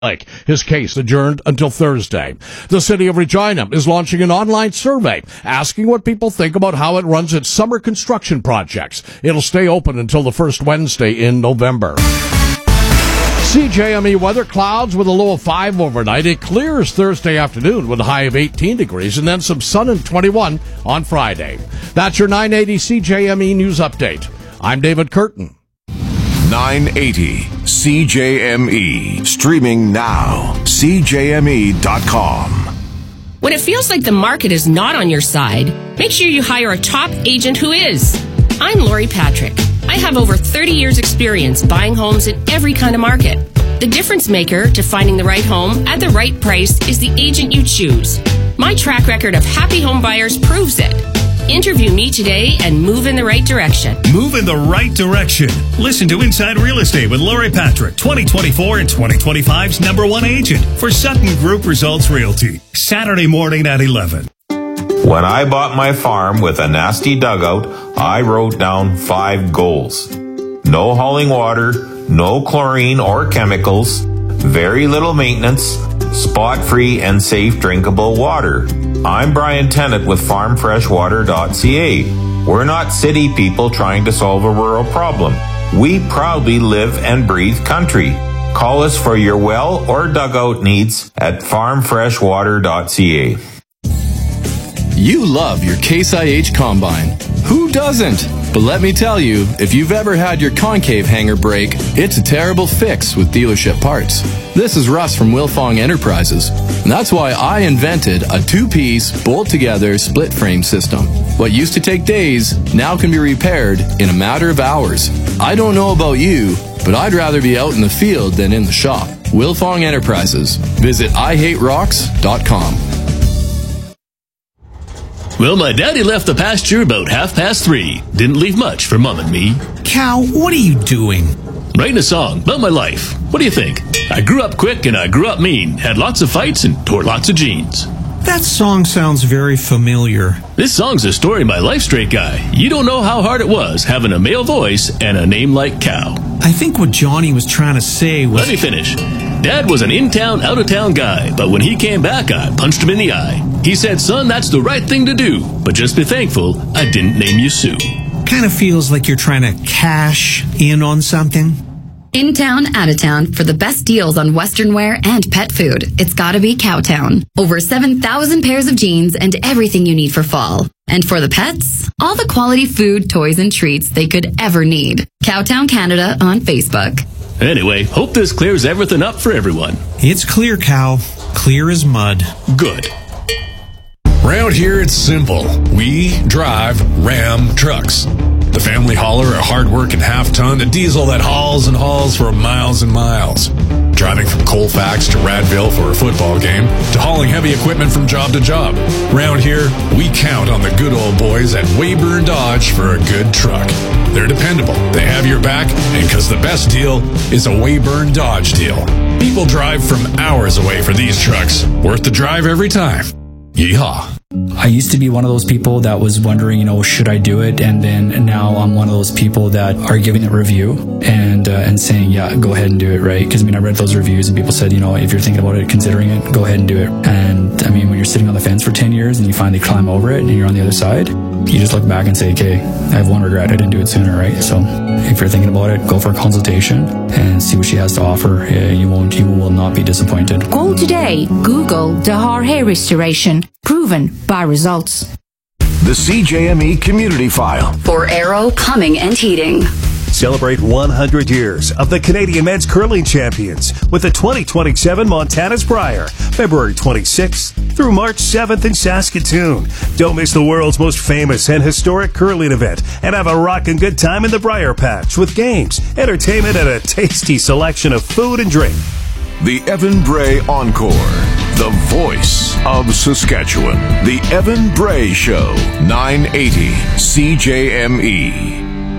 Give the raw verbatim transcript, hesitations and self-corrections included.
Like his case adjourned until Thursday. The city of Regina is launching an online survey asking what people think about how it runs its summer construction projects. It'll stay open until the first Wednesday in November. C J M E weather, clouds with a low of five overnight. It clears Thursday afternoon with a high of eighteen degrees and then some sun and twenty-one on Friday. That's your nine eighty C J M E News Update. I'm David Curtin. nine eighty C J M E. Streaming now. C J M E dot com. When it feels like the market is not on your side, make sure you hire a top agent who is. I'm Lori Patrick. I have over thirty years experience buying homes in every kind of market. The difference maker to finding the right home at the right price is the agent you choose. My track record of happy home buyers proves it. Interview me today and move in the right direction. Move in the right direction. Listen to Inside Real Estate with Lori Patrick, twenty twenty-four and twenty twenty-five's number one agent for Sutton Group Results Realty. Saturday morning at eleven. When I bought my farm with a nasty dugout, I wrote down five goals. No hauling water, no chlorine or chemicals, very little maintenance, spot-free and safe drinkable water. I'm Brian Tennant with farm fresh water dot c a. We're not city people trying to solve a rural problem. We proudly live and breathe country. Call us for your well or dugout needs at farm fresh water dot c a. You love your Case I H Combine. Who doesn't? But let me tell you, if you've ever had your concave hanger break, it's a terrible fix with dealership parts. This is Russ from Wilfong Enterprises. And that's why I invented a two-piece, bolt-together, split-frame system. What used to take days now can be repaired in a matter of hours. I don't know about you, but I'd rather be out in the field than in the shop. Wilfong Enterprises. Visit I hate rocks dot com. Well, my daddy left the pasture about half past three. Didn't leave much for Mom and me. Cal, what are you doing? Writing a song about my life. What do you think? I grew up quick and I grew up mean. Had lots of fights and tore lots of jeans. That song sounds very familiar. This song's a story of my life, straight guy. You don't know how hard it was having a male voice and a name like Cal. I think what Johnny was trying to say was... Let me finish. Dad was an in-town, out-of-town guy, but when he came back, I punched him in the eye. He said, son, that's the right thing to do, but just be thankful I didn't name you Sue. Kind of feels like you're trying to cash in on something. In town, out of town, for the best deals on Western wear and pet food, it's gotta be Cowtown. Over seven thousand pairs of jeans and everything you need for fall. And for the pets, all the quality food, toys, and treats they could ever need. Cowtown Canada on Facebook. Anyway, hope this clears everything up for everyone. It's clear, Cal. Clear as mud. Good. Round here, it's simple. We drive Ram trucks. The family hauler, a hard-working half-ton, a diesel that hauls and hauls for miles and miles. Driving from Colfax to Radville for a football game, to hauling heavy equipment from job to job. Round here, we count on the good old boys at Weyburn Dodge for a good truck. They're dependable, they have your back, and because the best deal is a Weyburn Dodge deal. People drive from hours away for these trucks. Worth the drive every time. Yeehaw. I used to be one of those people that was wondering, you know, should I do it? And then now I'm one of those people that are giving a review and uh, and saying, yeah, go ahead and do it, right? Because, I mean, I read those reviews and people said, you know, if you're thinking about it, considering it, go ahead and do it. And, I mean, when you're sitting on the fence for ten years and you finally climb over it and you're on the other side, you just look back and say, okay, I have one regret. I didn't do it sooner, right? So if you're thinking about it, go for a consultation and see what she has to offer. Uh, you won't, you will not be disappointed. Call today. Google Dahar Hair Restoration. Proven by results. The C J M E Community File. For Aero Plumbing and Heating. Celebrate one hundred years of the Canadian Men's Curling Champions with the twenty twenty-seven Montana's Briar, February twenty-sixth through March seventh in Saskatoon. Don't miss the world's most famous and historic curling event and have a rockin' good time in the Briar Patch with games, entertainment, and a tasty selection of food and drink. The Evan Bray Encore. The voice of Saskatchewan. The Evan Bray Show. nine eighty C J M E.